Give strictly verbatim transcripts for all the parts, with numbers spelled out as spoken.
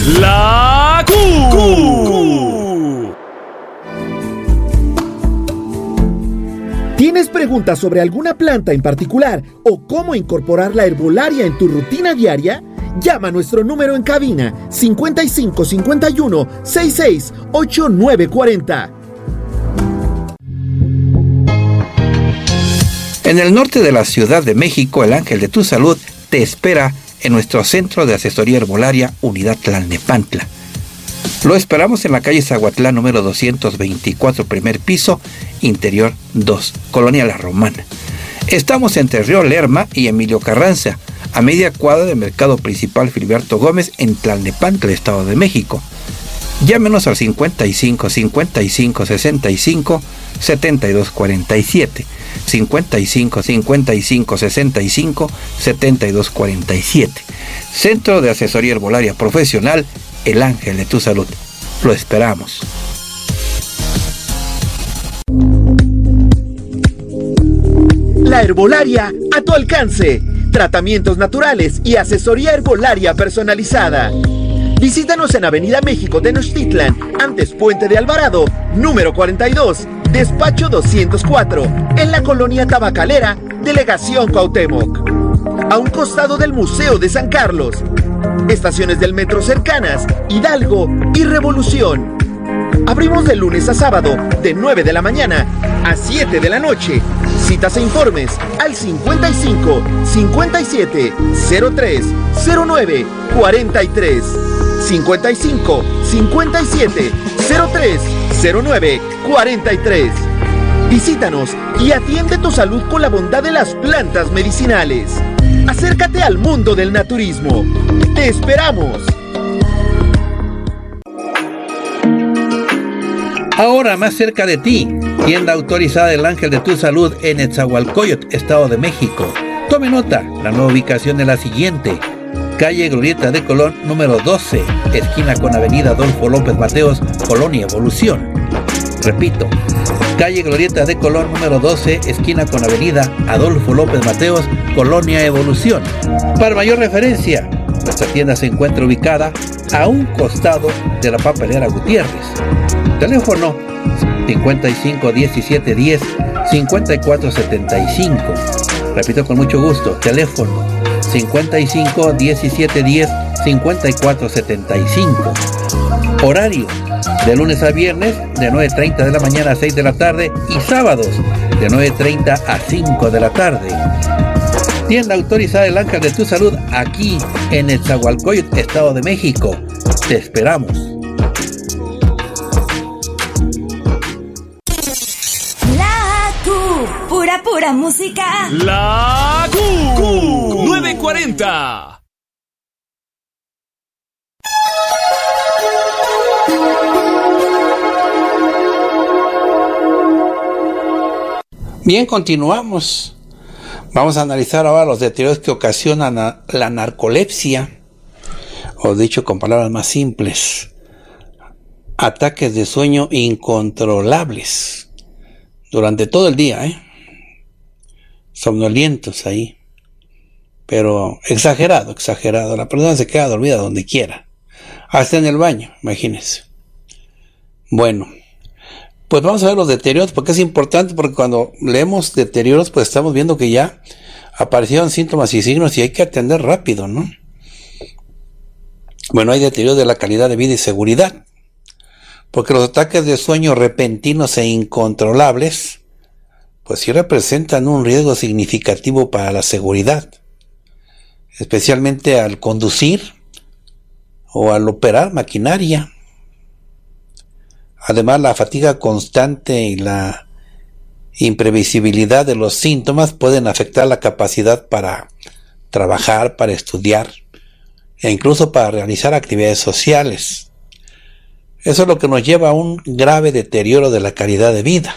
La Q. Q. ¿Tienes preguntas sobre alguna planta en particular o cómo incorporar la herbolaria en tu rutina diaria? Llama a nuestro número en cabina cincuenta y cinco cincuenta y uno sesenta y seis ochenta y nueve cuarenta. En el norte de la Ciudad de México, el Ángel de tu Salud te espera en nuestro Centro de Asesoría Herbolaria Unidad Tlalnepantla. Lo esperamos en la calle Zahuatlán número doscientos veinticuatro, primer piso, interior dos, Colonia La Romana. Estamos entre Río Lerma y Emilio Carranza, a media cuadra del Mercado Principal Filiberto Gómez en Tlalnepantla, Estado de México. Llámenos al cincuenta y cinco cincuenta y cinco sesenta y cinco setenta y dos cuarenta y siete, cincuenta y cinco cincuenta y cinco sesenta y cinco setenta y dos cuarenta y siete. Centro de Asesoría Herbolaria Profesional, El Ángel de tu Salud. Lo esperamos. La herbolaria a tu alcance. Tratamientos naturales y asesoría herbolaria personalizada. Visítanos en Avenida México Tenochtitlan, antes Puente de Alvarado, número cuarenta y dos, despacho doscientos cuatro, en la colonia Tabacalera, Delegación Cuauhtémoc. A un costado del Museo de San Carlos. Estaciones del metro cercanas, Hidalgo y Revolución. Abrimos de lunes a sábado, de nueve de la mañana a siete de la noche. Citas e informes al cincuenta y cinco cincuenta y siete cero tres cero nueve cuarenta y tres. cincuenta y cinco cincuenta y siete cero tres cero nueve cuarenta y tres. Visítanos y atiende tu salud con la bondad de las plantas medicinales. Acércate al mundo del naturismo. ¡Te esperamos! Ahora más cerca de ti, tienda autorizada del Ángel de tu Salud en Netzahualcóyotl, Estado de México. Tome nota, la nueva ubicación es la siguiente: calle Glorieta de Colón número doce, esquina con avenida Adolfo López Mateos, Colonia Evolución. Repito, calle Glorieta de Colón número doce, esquina con avenida Adolfo López Mateos, Colonia Evolución. Para mayor referencia, nuestra tienda se encuentra ubicada a un costado de la papelera Gutiérrez. Teléfono cincuenta y cinco diecisiete diez cincuenta y cuatro setenta y cinco. Repito con mucho gusto, teléfono cincuenta y cinco diecisiete diez cincuenta y cuatro setenta y cinco. Horario de lunes a viernes de nueve treinta de la mañana a seis de la tarde y sábados de nueve treinta a cinco de la tarde. Tienda autorizada El Ángel de tu Salud aquí en Netzahualcóyotl, Estado de México. Te esperamos. La Q, pura pura música. La Q. Q. nueve cuarenta. Bien, continuamos. Vamos a analizar ahora los deterioros que ocasionan la narcolepsia, o dicho con palabras más simples, ataques de sueño incontrolables durante todo el día, ¿eh? Somnolientos ahí, pero exagerado, exagerado. La persona se queda dormida donde quiera, hasta en el baño, imagínense. Bueno, pues vamos a ver los deterioros, porque es importante, porque cuando leemos deterioros, pues estamos viendo que ya aparecieron síntomas y signos y hay que atender rápido, ¿no? Bueno, hay deterioro de la calidad de vida y seguridad, porque los ataques de sueño repentinos e incontrolables, pues sí representan un riesgo significativo para la seguridad, especialmente al conducir o al operar maquinaria. Además, la fatiga constante y la imprevisibilidad de los síntomas pueden afectar la capacidad para trabajar, para estudiar e incluso para realizar actividades sociales. Eso es lo que nos lleva a un grave deterioro de la calidad de vida.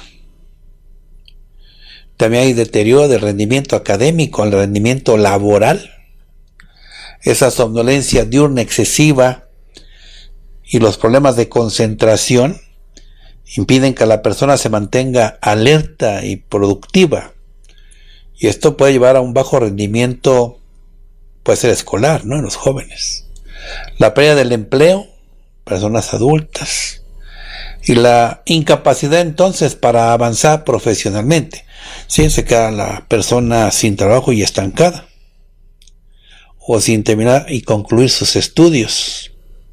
También hay deterioro del rendimiento académico, el rendimiento laboral, esa somnolencia diurna excesiva y los problemas de concentración impiden que la persona se mantenga alerta y productiva, y esto puede llevar a un bajo rendimiento, puede ser escolar, ¿no?, en los jóvenes. la pérdida del empleo, personas adultas, y la incapacidad entonces para avanzar profesionalmente. Sí, se queda la persona sin trabajo y estancada, o sin terminar y concluir sus estudios.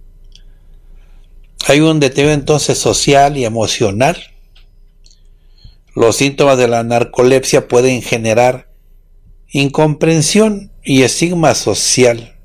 Hay un deterioro entonces social y emocional. Los síntomas de la narcolepsia pueden generar incomprensión y estigma social,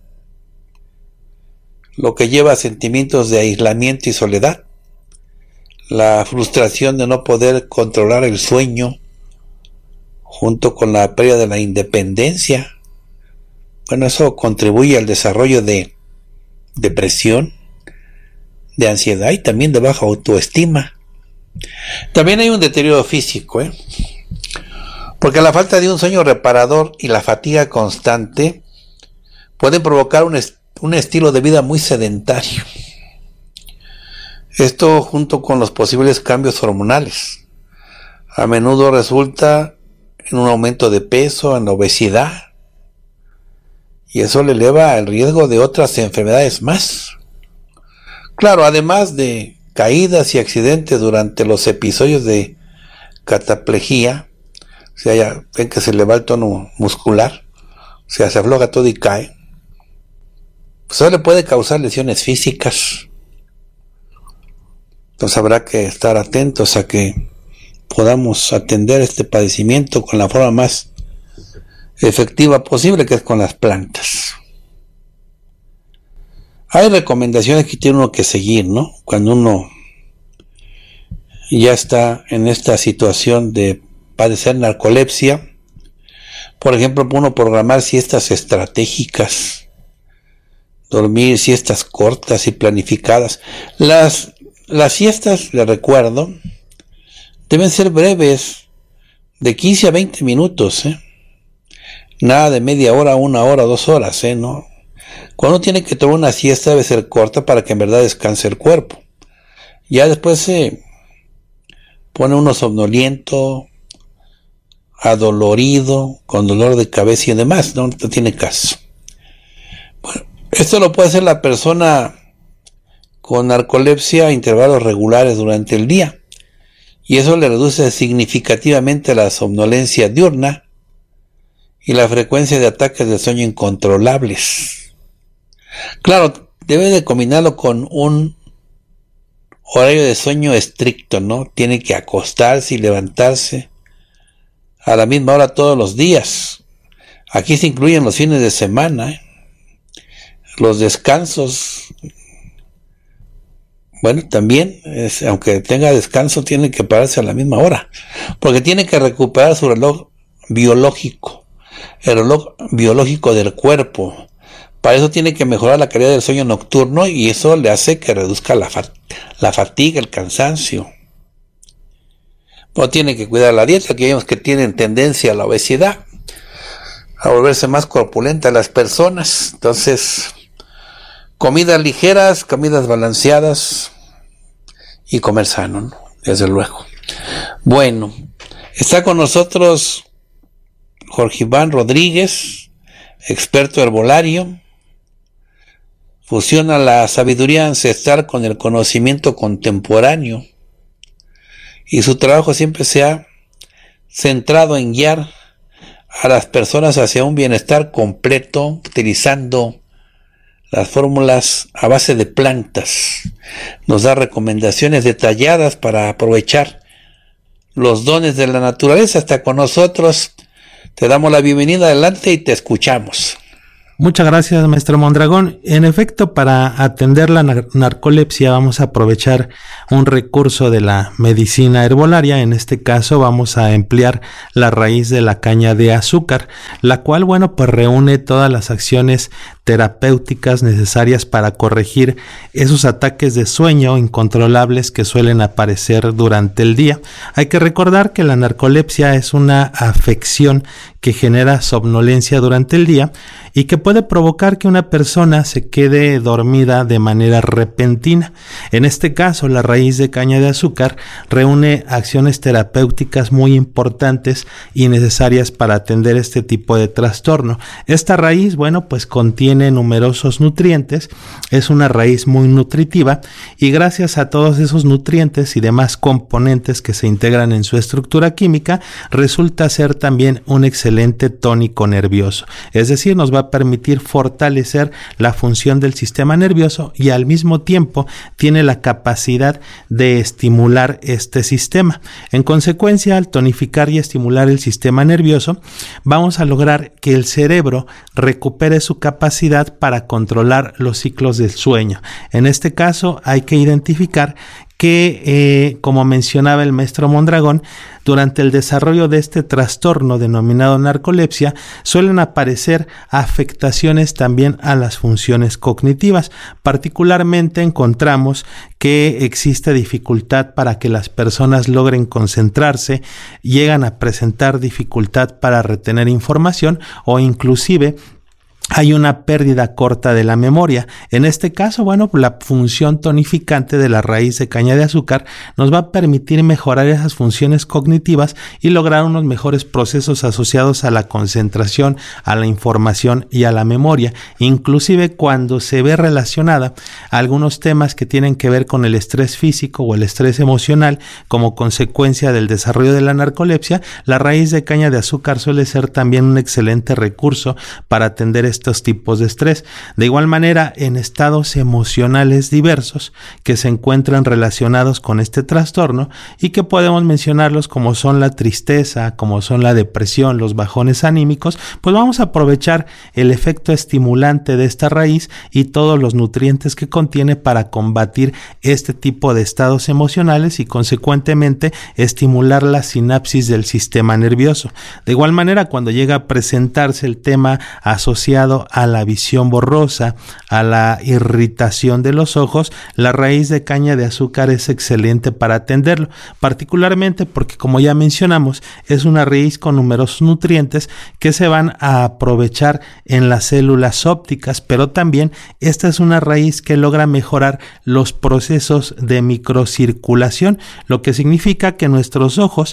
lo que lleva a sentimientos de aislamiento y soledad, la frustración de no poder controlar el sueño, junto con la pérdida de la independencia. Bueno, eso contribuye al desarrollo de depresión, de ansiedad y también de baja autoestima. También hay un deterioro físico, ¿eh? Porque la falta de un sueño reparador y la fatiga constante pueden provocar un, est- un estilo de vida muy sedentario. Esto, junto con los posibles cambios hormonales, a menudo resulta en un aumento de peso, en la obesidad, y eso le eleva el riesgo de otras enfermedades más. Claro, además de caídas y accidentes durante los episodios de cataplejía, o sea, ya ven que se le va el tono muscular, o sea, se afloja todo y cae, pues eso le puede causar lesiones físicas. Entonces habrá que estar atentos a que podamos atender este padecimiento con la forma más efectiva posible, que es con las plantas. Hay recomendaciones que tiene uno que seguir, ¿no? Cuando uno ya está en esta situación de padecer narcolepsia. Por ejemplo, uno programar siestas estratégicas, dormir siestas cortas y planificadas. Las, las siestas, les recuerdo, deben ser breves, de quince a veinte minutos, ¿eh? Nada de media hora, una hora, dos horas, ¿eh? ¿No? Cuando uno tiene que tomar una siesta debe ser corta para que en verdad descanse el cuerpo. Ya después se pone uno somnoliento, adolorido, con dolor de cabeza y demás, no, no tiene caso. Bueno, esto lo puede hacer la persona con narcolepsia a intervalos regulares durante el día, y eso le reduce significativamente la somnolencia diurna y la frecuencia de ataques de sueño incontrolables. Claro, debe de combinarlo con un horario de sueño estricto, ¿no? Tiene que acostarse y levantarse a la misma hora todos los días. Aquí se incluyen los fines de semana, ¿eh? Los descansos. Bueno, también, es, aunque tenga descanso, tiene que pararse a la misma hora, porque tiene que recuperar su reloj biológico, el reloj biológico del cuerpo. Para eso tiene que mejorar la calidad del sueño nocturno, y eso le hace que reduzca la, fat- la fatiga, el cansancio. No tiene que cuidar la dieta, que vemos que tienen tendencia a la obesidad, a volverse más corpulentas las personas. Entonces, comidas ligeras, comidas balanceadas y comer sano, ¿no? Desde luego. Bueno, está con nosotros Jorge Iván Rodríguez, experto herbolario. Fusiona la sabiduría ancestral con el conocimiento contemporáneo, y su trabajo siempre se ha centrado en guiar a las personas hacia un bienestar completo, utilizando las fórmulas a base de plantas. Nos da recomendaciones detalladas para aprovechar los dones de la naturaleza. Está con nosotros. Te damos la bienvenida, adelante y te escuchamos. Muchas gracias, maestro Mondragón. En efecto, para atender la nar- narcolepsia vamos a aprovechar un recurso de la medicina herbolaria. En este caso vamos a emplear la raíz de la caña de azúcar, la cual, bueno, pues reúne todas las acciones terapéuticas necesarias para corregir esos ataques de sueño incontrolables que suelen aparecer durante el día. Hay que recordar que la narcolepsia es una afección que genera somnolencia durante el día y que puede provocar que una persona se quede dormida de manera repentina. En este caso, la raíz de caña de azúcar reúne acciones terapéuticas muy importantes y necesarias para atender este tipo de trastorno. Esta raíz, bueno, pues contiene contiene numerosos nutrientes, es una raíz muy nutritiva y gracias a todos esos nutrientes y demás componentes que se integran en su estructura química, resulta ser también un excelente tónico nervioso. Es decir, nos va a permitir fortalecer la función del sistema nervioso y al mismo tiempo tiene la capacidad de estimular este sistema. En consecuencia, al tonificar y estimular el sistema nervioso, vamos a lograr que el cerebro recupere su capacidad para controlar los ciclos del sueño. En este caso, hay que identificar que, eh, como mencionaba el maestro Mondragón, durante el desarrollo de este trastorno denominado narcolepsia, suelen aparecer afectaciones también a las funciones cognitivas. Particularmente encontramos que existe dificultad para que las personas logren concentrarse, llegan a presentar dificultad para retener información o inclusive hay una pérdida corta de la memoria. En este caso, bueno, la función tonificante de la raíz de caña de azúcar nos va a permitir mejorar esas funciones cognitivas y lograr unos mejores procesos asociados a la concentración, a la información y a la memoria. Inclusive cuando se ve relacionada a algunos temas que tienen que ver con el estrés físico o el estrés emocional como consecuencia del desarrollo de la narcolepsia, la raíz de caña de azúcar suele ser también un excelente recurso para atender estos tipos de estrés. De igual manera, en estados emocionales diversos que se encuentran relacionados con este trastorno y que podemos mencionarlos como son la tristeza, como son la depresión, los bajones anímicos, pues vamos a aprovechar el efecto estimulante de esta raíz y todos los nutrientes que contiene para combatir este tipo de estados emocionales y consecuentemente estimular la sinapsis del sistema nervioso. De igual manera, cuando llega a presentarse el tema asociado a la visión borrosa, a la irritación de los ojos, la raíz de caña de azúcar es excelente para atenderlo, particularmente porque, como ya mencionamos, es una raíz con numerosos nutrientes que se van a aprovechar en las células ópticas, pero también esta es una raíz que logra mejorar los procesos de microcirculación, lo que significa que nuestros ojos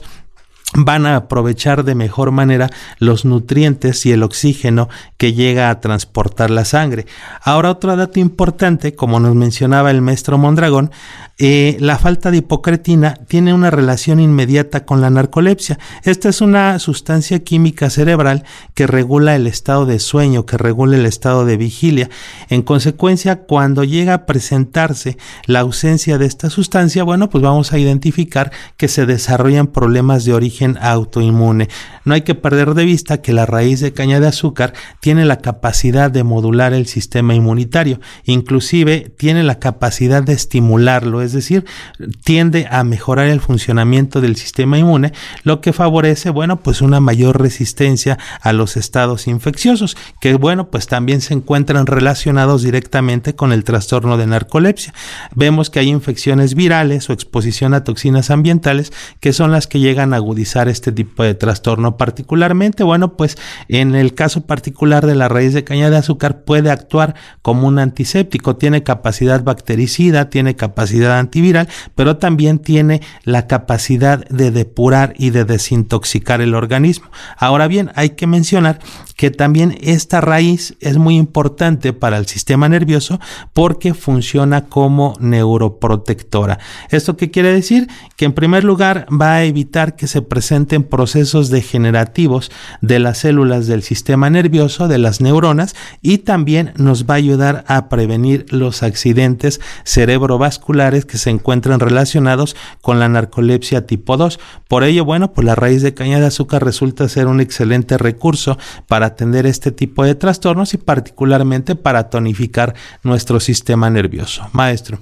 van a aprovechar de mejor manera los nutrientes y el oxígeno que llega a transportar la sangre. Ahora, otro dato importante, como nos mencionaba el maestro Mondragón, eh, la falta de hipocretina tiene una relación inmediata con la narcolepsia. Esta es una sustancia química cerebral que regula el estado de sueño, que regula el estado de vigilia. En consecuencia, cuando llega a presentarse la ausencia de esta sustancia, bueno, pues vamos a identificar que se desarrollan problemas de origen autoinmune. No hay que perder de vista que la raíz de caña de azúcar tiene la capacidad de modular el sistema inmunitario, inclusive tiene la capacidad de estimularlo, es decir, tiende a mejorar el funcionamiento del sistema inmune, lo que favorece, bueno, pues una mayor resistencia a los estados infecciosos, que bueno, pues también se encuentran relacionados directamente con el trastorno de narcolepsia. Vemos que hay infecciones virales o exposición a toxinas ambientales que son las que llegan a agudizar este tipo de trastorno. Particularmente, bueno, pues en el caso particular de la raíz de caña de azúcar puede actuar como un antiséptico, tiene capacidad bactericida, tiene capacidad antiviral, pero también tiene la capacidad de depurar y de desintoxicar el organismo. Ahora bien, hay que mencionar que también esta raíz es muy importante para el sistema nervioso porque funciona como neuroprotectora. ¿Esto qué quiere decir? Que en primer lugar va a evitar que se presenten procesos degenerativos de las células del sistema nervioso, de las neuronas, y también nos va a ayudar a prevenir los accidentes cerebrovasculares que se encuentran relacionados con la narcolepsia tipo dos. Por ello, bueno, pues la raíz de caña de azúcar resulta ser un excelente recurso para atender este tipo de trastornos y particularmente para tonificar nuestro sistema nervioso. Maestro.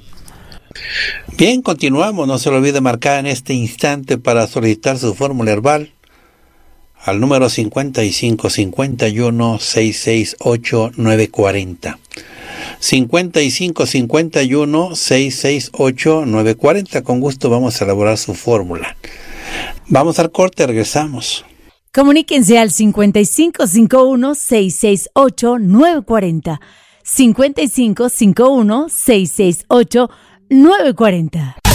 Bien, continuamos. No se lo olvide marcar en este instante para solicitar su fórmula herbal al número cincuenta y cinco cincuenta y uno seiscientos sesenta y ocho nueve cuarenta. cincuenta y cinco cincuenta y uno seiscientos sesenta y ocho nueve cuarenta. Con gusto vamos a elaborar su fórmula. Vamos al corte, regresamos. Comuníquense al cincuenta y cinco cincuenta y uno seiscientos sesenta y ocho nueve cuarenta. cincuenta y cinco cincuenta y uno seiscientos sesenta y ocho nueve cuarenta.